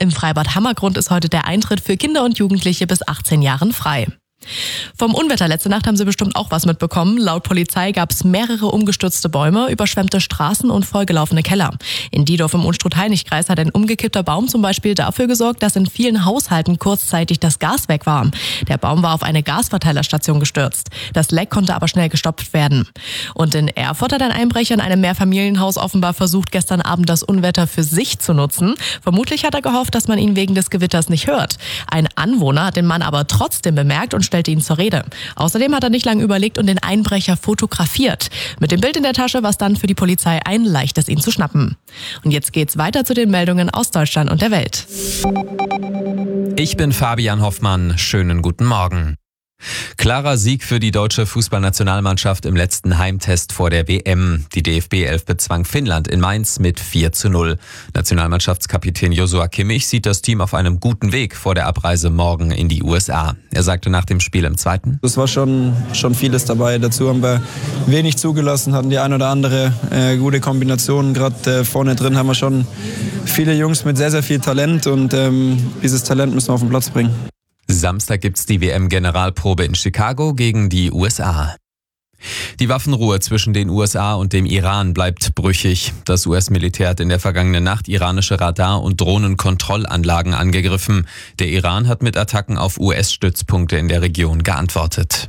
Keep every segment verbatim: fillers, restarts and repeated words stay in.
Im Freibad Hammergrund ist heute der Eintritt für Kinder und Jugendliche bis achtzehn Jahren frei. Vom Unwetter letzte Nacht haben Sie bestimmt auch was mitbekommen. Laut Polizei gab es mehrere umgestürzte Bäume, überschwemmte Straßen und vollgelaufene Keller. In Diedorf im Unstrut-Heinig-Kreis hat ein umgekippter Baum zum Beispiel dafür gesorgt, dass in vielen Haushalten kurzzeitig das Gas weg war. Der Baum war auf eine Gasverteilerstation gestürzt. Das Leck konnte aber schnell gestopft werden. Und in Erfurt hat ein Einbrecher in einem Mehrfamilienhaus offenbar versucht, gestern Abend das Unwetter für sich zu nutzen. Vermutlich hat er gehofft, dass man ihn wegen des Gewitters nicht hört. Ein Anwohner hat den Mann aber trotzdem bemerkt und stellte ihn zur Rede. Außerdem hat er nicht lange überlegt und den Einbrecher fotografiert. Mit dem Bild in der Tasche war es dann für die Polizei ein leichtes, ihn zu schnappen. Und jetzt geht's weiter zu den Meldungen aus Deutschland und der Welt. Ich bin Fabian Hoffmann. Schönen guten Morgen. Klarer Sieg für die deutsche Fußballnationalmannschaft im letzten Heimtest vor der W M. Die D F B-Elf bezwang Finnland in Mainz mit vier zu null. Nationalmannschaftskapitän Joshua Kimmich sieht das Team auf einem guten Weg vor der Abreise morgen in die U S A. Er sagte nach dem Spiel im Zweiten: Es war schon, schon vieles dabei. Dazu haben wir wenig zugelassen, hatten die ein oder andere äh, gute Kombinationen. Gerade äh, vorne drin haben wir schon viele Jungs mit sehr, sehr viel Talent und ähm, dieses Talent müssen wir auf den Platz bringen. Samstag gibt's die W M-Generalprobe in Chicago gegen die U S A. Die Waffenruhe zwischen den U S A und dem Iran bleibt brüchig. Das U S-Militär hat in der vergangenen Nacht iranische Radar- und Drohnenkontrollanlagen angegriffen. Der Iran hat mit Attacken auf U S-Stützpunkte in der Region geantwortet.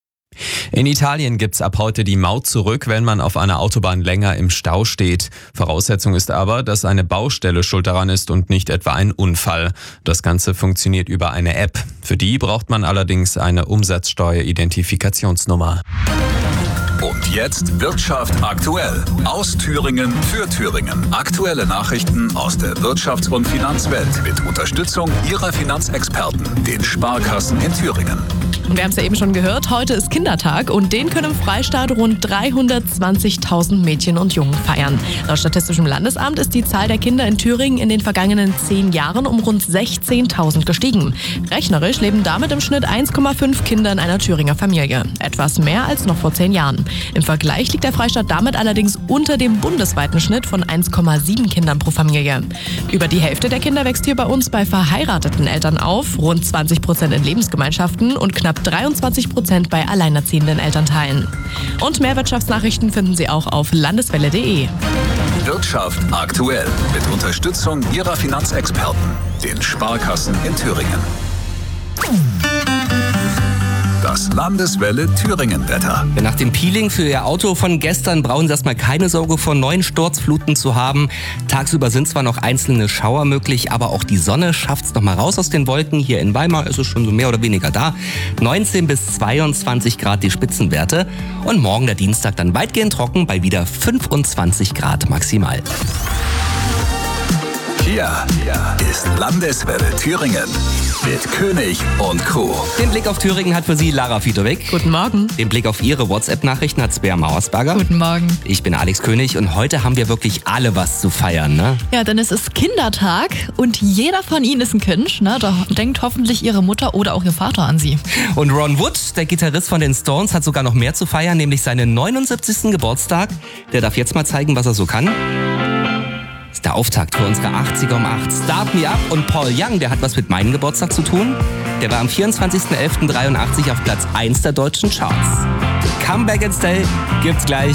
In Italien gibt's ab heute die Maut zurück, wenn man auf einer Autobahn länger im Stau steht. Voraussetzung ist aber, dass eine Baustelle schuld daran ist und nicht etwa ein Unfall. Das Ganze funktioniert über eine App. Für die braucht man allerdings eine Umsatzsteuer-Identifikationsnummer. Und jetzt Wirtschaft aktuell. Aus Thüringen für Thüringen. Aktuelle Nachrichten aus der Wirtschafts- und Finanzwelt mit Unterstützung Ihrer Finanzexperten, den Sparkassen in Thüringen. Und wir haben es ja eben schon gehört, heute ist Kindertag und den können im Freistaat rund dreihundertzwanzigtausend Mädchen und Jungen feiern. Laut Statistischem Landesamt ist die Zahl der Kinder in Thüringen in den vergangenen zehn Jahren um rund sechzehntausend gestiegen. Rechnerisch leben damit im Schnitt eins Komma fünf Kinder in einer Thüringer Familie. Etwas mehr als noch vor zehn Jahren. Im Vergleich liegt der Freistaat damit allerdings unter dem bundesweiten Schnitt von eins Komma sieben Kindern pro Familie. Über die Hälfte der Kinder wächst hier bei uns bei verheirateten Eltern auf, rund zwanzig Prozent in Lebensgemeinschaften und knapp dreiundzwanzig Prozent bei alleinerziehenden Elternteilen. Und mehr Wirtschaftsnachrichten finden Sie auch auf landeswelle punkt de. Wirtschaft aktuell mit Unterstützung Ihrer Finanzexperten, den Sparkassen in Thüringen. Das Landeswelle Thüringen-Wetter. Nach dem Peeling für Ihr Auto von gestern brauchen Sie erstmal keine Sorge vor neuen Sturzfluten zu haben. Tagsüber sind zwar noch einzelne Schauer möglich, aber auch die Sonne schafft es noch mal raus aus den Wolken. Hier in Weimar ist es schon so mehr oder weniger da. neunzehn bis zweiundzwanzig Grad die Spitzenwerte. Und morgen der Dienstag dann weitgehend trocken bei wieder fünfundzwanzig Grad maximal. Hier, hier ist Landeswelle Thüringen mit König und Co. Den Blick auf Thüringen hat für Sie Lara Fiedowig. Guten Morgen. Den Blick auf Ihre WhatsApp-Nachrichten hat Sper Mauersberger. Guten Morgen. Ich bin Alex König und heute haben wir wirklich alle was zu feiern, ne? Ja, denn es ist Kindertag und jeder von Ihnen ist ein Kind, ne? Da denkt hoffentlich Ihre Mutter oder auch Ihr Vater an Sie. Und Ron Wood, der Gitarrist von den Stones, hat sogar noch mehr zu feiern, nämlich seinen neunundsiebzigsten Geburtstag. Der darf jetzt mal zeigen, was er so kann. Das ist der Auftakt für unsere achtziger um acht. Start Me Up und Paul Young, der hat was mit meinem Geburtstag zu tun. Der war am vierundzwanzigsten elften dreiundachtzig auf Platz eins der deutschen Charts. Come Back and Stay gibt's gleich